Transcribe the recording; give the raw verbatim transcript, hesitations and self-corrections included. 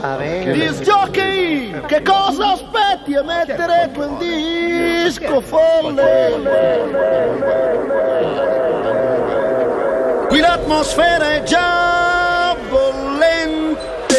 Disc jockey, che cosa aspetti a mettere quel disco folle? Qui l'atmosfera è già